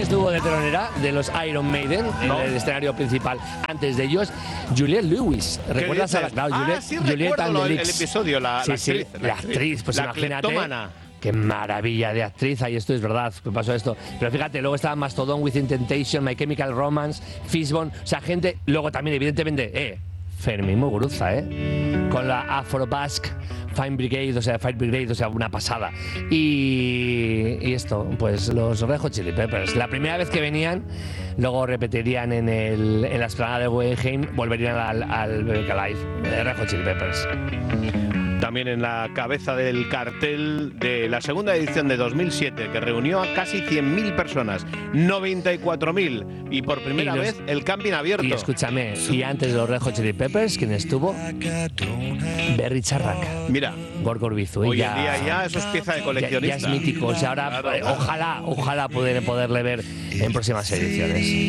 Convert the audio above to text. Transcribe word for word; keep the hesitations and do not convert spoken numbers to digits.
estuvo de telonera de los Iron Maiden No. en el escenario principal. Antes de ellos, Juliette Lewis. ¿Recuerdas a la claro, ah, Juliette, sí, Juliette recuerdo and lo- the el Leaks? episodio, la, Sí, la sí, actriz. la actriz, pues la imagínate. cleptómana. Qué maravilla de actriz, ahí esto es verdad, que pasó esto. Pero fíjate, luego estaba Mastodon, Within Temptation, My Chemical Romance, Fishbone, o sea, gente, luego también, evidentemente, eh, Fermín Muguruza, eh, con la Afro Basque Fire Brigade, o sea, Fire Brigade, o sea, una pasada. Y, y esto, pues los Red Hot Chili Peppers, la primera vez que venían, luego repetirían en, el, en la explanada de Guggenheim, volverían al, al B B K Live, eh, Red Hot Chili Peppers. También en la cabeza del cartel de la segunda edición de dos mil siete, que reunió a casi cien mil personas, noventa y cuatro mil, y por primera Y los- vez el camping abierto. Y escúchame, y antes de los Red Hot Chili Peppers, ¿quién estuvo? Berry Charraca. Mira, Gorka Urbizu. hoy ya, en día ya eso es pieza de ya, coleccionista. ya es mítico. O sea, ahora, Claro, eh, claro. ojalá, ojalá poder, poderle ver en próximas ediciones.